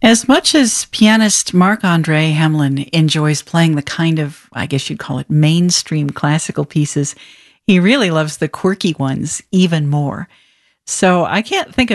As much as pianist Marc-Andre Hamelin enjoys playing the kind of, I guess you'd call it, mainstream classical pieces, he really loves the quirky ones even more. So I can't think of